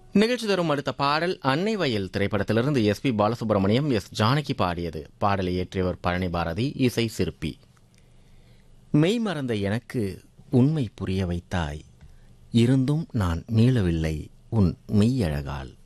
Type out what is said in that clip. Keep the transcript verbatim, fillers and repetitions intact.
நிகழ்ச்சி தரும் அடுத்த பாடல் அன்னை வயல் திரைப்படத்திலிருந்து S B Balasubramaniam S Janaki பாடியது. பாடலை இயற்றியவர் பழனி பாரதி, இசை சிற்பி. மெய் மறந்த எனக்கு உண்மை புரிய வைத்தாய், இருந்தும் நான் மீளவில்லை உன் மெய்யழகால்.